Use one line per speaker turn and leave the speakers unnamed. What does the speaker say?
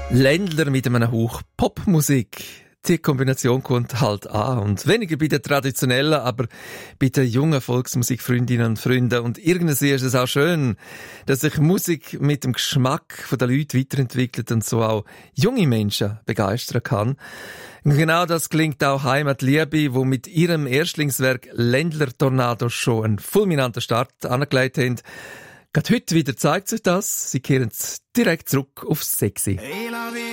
Ländler mit einem Hauch Popmusik. Die Kombination kommt halt an. Und weniger bei den traditionellen, aber bei den jungen Volksmusikfreundinnen und Freunden. Und irgendwie ist es auch schön, dass sich Musik mit dem Geschmack der Leute weiterentwickelt und so auch junge Menschen begeistern kann. Und genau das klingt auch Heimatliebe, wo mit ihrem Erstlingswerk Ländler Tornado schon einen fulminanten Start angelegt haben. Gerade heute wieder zeigt sich das. Sie kehren direkt zurück aufs Sexy.